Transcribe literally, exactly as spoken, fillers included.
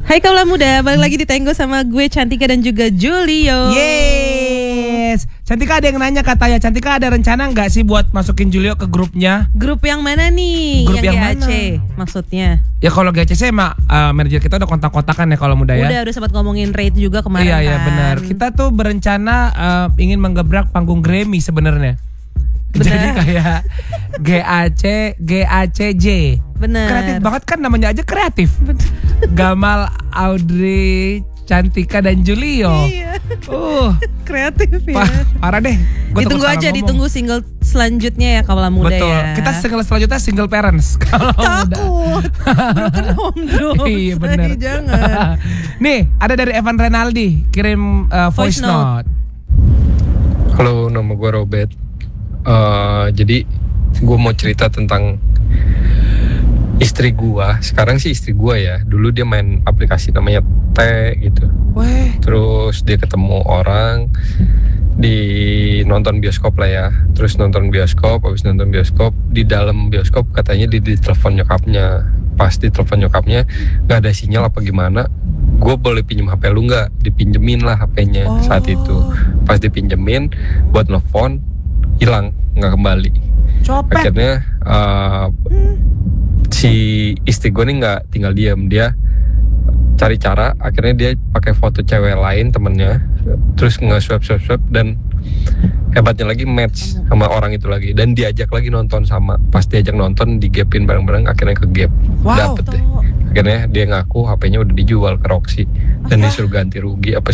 Hai kaulah muda, balik lagi di Tenggo sama gue Cantika dan juga Julio. Yes, Cantika ada yang nanya katanya, Cantika ada rencana nggak sih buat masukin Julio ke grupnya? Grup yang mana nih? Grup yang, yang G A C mana? maksudnya? Ya kalau G A C sih emang uh, manajer kita udah kontak-kontakan ya kalau muda ya. Udah, udah sempat ngomongin rate juga kemarin. Iya, kan? iya benar. Kita tuh berencana uh, ingin menggebrak panggung Grammy sebenarnya. Jadi kayak G A C, G A C J. Bener. Kreatif banget kan, namanya aja kreatif. Gamal, Audrey, Cantika dan Julio. Iya. Uh, kreatif ya. pa parah deh. Gua Ditunggu aja, ngomong. ditunggu single selanjutnya ya kaulah muda. Betul. Ya. Kita single selanjutnya single parents. Kalau takut. Broken home dong. Iya benar. Jangan. Nih, ada dari Evan Renaldi kirim uh, voice, Voice note. note. Halo, nama gue Robert. Uh, jadi gue mau cerita tentang istri gue. Sekarang sih istri gue ya. Dulu dia main aplikasi namanya T gitu. Weh. Terus dia ketemu orang di nonton bioskop lah ya. Terus nonton bioskop, habis nonton bioskop di dalam bioskop katanya di, di telepon nyokapnya. Pas di telepon nyokapnya nggak ada sinyal apa gimana. Gue boleh pinjem H P lu nggak? Dipinjemin lah H P-nya Oh. saat itu. Pas dipinjemin buat nelfon, hilang, nggak kembali. Copet. Akhirnya uh, si istri gue nih nggak tinggal diam, dia cari cara. Akhirnya dia pakai foto cewek lain temennya, terus nge-swap swap swap dan hebatnya lagi match sama orang itu lagi, dan diajak lagi nonton sama. Pas diajak nonton digapin bareng-bareng, akhirnya ke gap. Wow. Dapet deh. Akhirnya dia ngaku H P-nya udah dijual ke Roxy dan disuruh ganti rugi apa